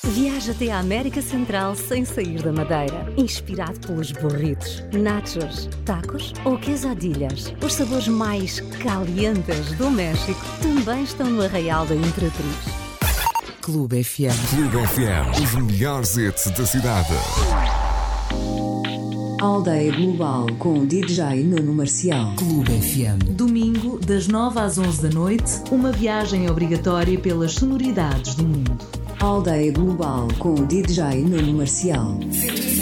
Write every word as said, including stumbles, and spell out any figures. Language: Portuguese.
Viaja até à América Central sem sair da Madeira. Inspirado pelos burritos, nachos, tacos ou quesadillas. Os sabores mais calientes do México também estão no Arraial da Imperatriz. Clube F M. Clube F M. Os melhores hits da cidade. Aldeia Global com D J Nuno Marcial. Clube F M. Domingo, das nove às onze da noite, uma viagem obrigatória pelas sonoridades do mundo. Aldeia Global com D J Nuno Marcial.